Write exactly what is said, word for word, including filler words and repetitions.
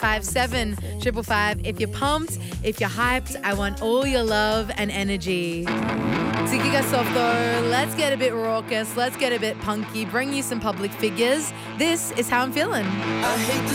five seven, triple five. If you're pumped, if you're hyped, I want all your love and energy. To kick us off though, let's get a bit raucous, let's get a bit punky, bring you some public figures. This is how I'm feeling. I hate